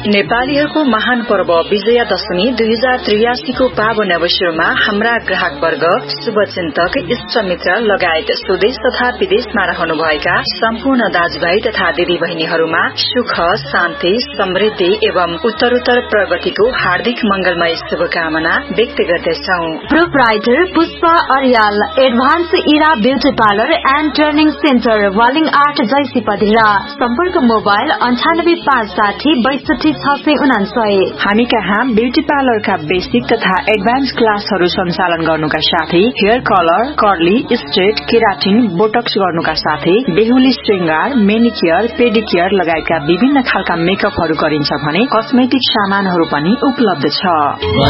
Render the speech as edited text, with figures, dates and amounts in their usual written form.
नेपालीहरूको महान पर्व विजयादशमी 2083 को पावन अवसरमा हाम्रा ग्राहक वर्ग, शुभचिन्तक, इष्टमित्र लगायत स्वदेश तथा विदेशमा रहनुभएका सम्पूर्ण दाजुभाइ तथा दिदी बहिनीहरूमा सुख, शान्ति, समृद्धि एवं उत्तरोत्तर प्रगतिको हार्दिक मंगलमय शुभकामना व्यक्त गर्दछौ। Proprietor Pushpa Aryal, advance Ira beauty parlour and training centre, Waling 8 JC पधिरा। सम्पर्क मोबाइल 9856606249। हामी कहाँ ब्यूटी पार्लरका बेसिक तथा एडभान्स क्लासहरू सञ्चालन गर्नुका साथै hair colour, curly, straight, keratin, Botox गर्नुका साथै बेहुली श्रृंगार, मेनिक्योर, पेडिक्योर लगायतका विभिन्न खालका मेकअपहरू गरिन्छ भने कस्मेटिक सामानहरू पनि उपलब्ध छ।